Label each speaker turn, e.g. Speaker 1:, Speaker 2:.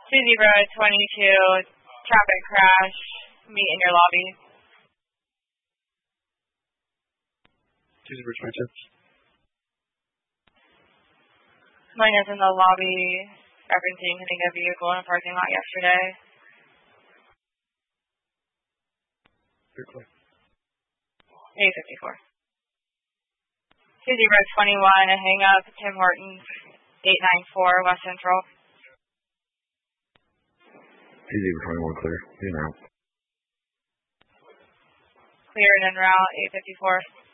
Speaker 1: 2022, traffic crash, meet in your lobby.
Speaker 2: 2022.
Speaker 1: Mine is in the lobby, referencing hitting a vehicle in a parking lot yesterday.
Speaker 2: You're clear.
Speaker 1: 854. 2021, a hang up, Tim Hortons, 894 West Central.
Speaker 3: 2021 clear. In route.
Speaker 1: Clear and en route, 854.